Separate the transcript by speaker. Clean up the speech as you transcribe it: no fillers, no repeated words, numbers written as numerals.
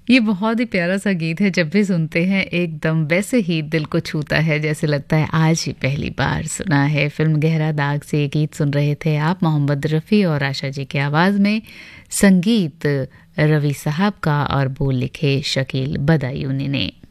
Speaker 1: ये बहुत ही प्यारा सा गीत है, जब भी सुनते हैं एकदम वैसे ही दिल को छूता है, जैसे लगता है आज ही पहली बार सुना है। फिल्म गहरा दाग से ये गीत सुन रहे थे आप, मोहम्मद रफ़ी और आशा जी की आवाज़ में, संगीत रवि साहब का और बोल लिखे शकील बदायूनी ने।